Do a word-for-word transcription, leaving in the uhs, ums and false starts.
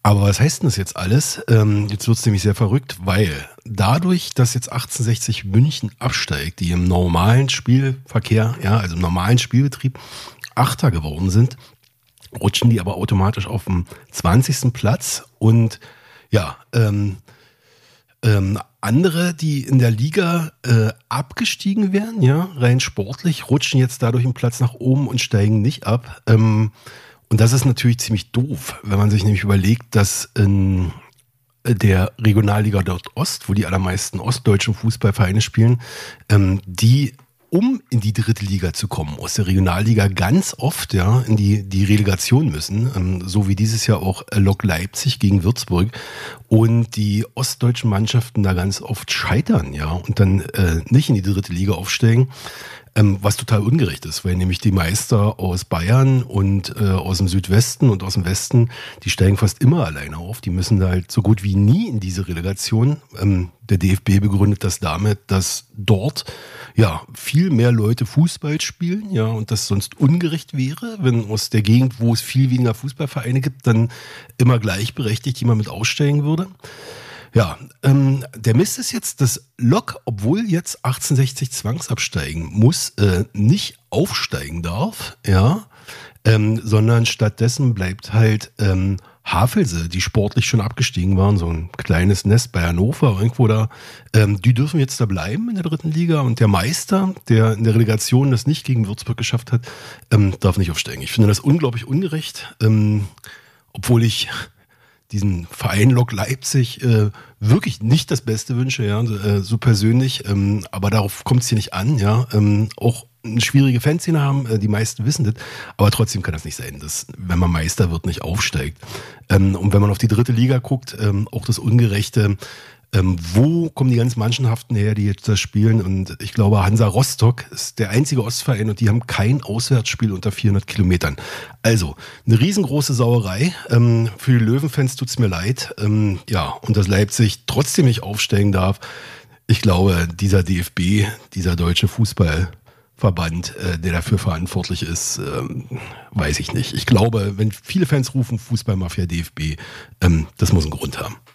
Aber was heißt denn das jetzt alles? Ähm, jetzt wird es nämlich sehr verrückt, weil dadurch, dass jetzt achtzehnhundertsechzig München absteigt, die im normalen Spielverkehr, ja, also im normalen Spielbetrieb Achter geworden sind, rutschen die aber automatisch auf den zwanzigsten Platz und ja, ähm, ähm, andere, die in der Liga äh, abgestiegen wären, ja, rein sportlich, rutschen jetzt dadurch einen Platz nach oben und steigen nicht ab. Ähm, und das ist natürlich ziemlich doof, wenn man sich nämlich überlegt, dass in der Regionalliga Nordost, wo die allermeisten ostdeutschen Fußballvereine spielen, ähm, die, um in die dritte Liga zu kommen, aus der Regionalliga ganz oft ja in die, die Relegation müssen, ähm, so wie dieses Jahr auch äh, Lok Leipzig gegen Würzburg, und die ostdeutschen Mannschaften da ganz oft scheitern, ja, und dann äh, nicht in die dritte Liga aufsteigen. Ähm, was total ungerecht ist, weil nämlich die Meister aus Bayern und äh, aus dem Südwesten und aus dem Westen, die steigen fast immer alleine auf. Die müssen da halt so gut wie nie in diese Relegation. Ähm, der D F B begründet das damit, dass dort ja viel mehr Leute Fußball spielen, ja, und das sonst ungerecht wäre, wenn aus der Gegend, wo es viel weniger Fußballvereine gibt, dann immer gleichberechtigt jemand mit aussteigen würde. Ja, ähm, der Mist ist jetzt, dass Lok, obwohl jetzt achtzehnhundertsechzig zwangsabsteigen muss, äh, nicht aufsteigen darf, ja, ähm, sondern stattdessen bleibt halt ähm, Havelse, die sportlich schon abgestiegen waren, so ein kleines Nest bei Hannover, irgendwo da, ähm, die dürfen jetzt da bleiben in der dritten Liga, und der Meister, der in der Relegation das nicht gegen Würzburg geschafft hat, ähm, darf nicht aufsteigen. Ich finde das unglaublich ungerecht, ähm, obwohl ich diesen Verein Lok Leipzig äh, wirklich nicht das Beste wünsche, ja, äh, so persönlich, ähm, aber darauf kommt es hier nicht an, ja, ähm, auch eine schwierige Fanszene haben, äh, die meisten wissen das, aber trotzdem kann das nicht sein, dass, wenn man Meister wird, nicht aufsteigt. Ähm, und wenn man auf die dritte Liga guckt, ähm, auch das Ungerechte, ähm, wo kommen die ganzen Mannschaften her, die jetzt das spielen? Und ich glaube, Hansa Rostock ist der einzige Ostverein und die haben kein Auswärtsspiel unter vierhundert Kilometern. Also, eine riesengroße Sauerei. Ähm, für die Löwenfans tut's mir leid. Ähm, ja, und dass Leipzig trotzdem nicht aufsteigen darf. Ich glaube, dieser D F B, dieser deutsche Fußballverband, äh, der dafür verantwortlich ist, ähm, weiß ich nicht. Ich glaube, wenn viele Fans rufen, Fußballmafia D F B, ähm, das muss einen Grund haben.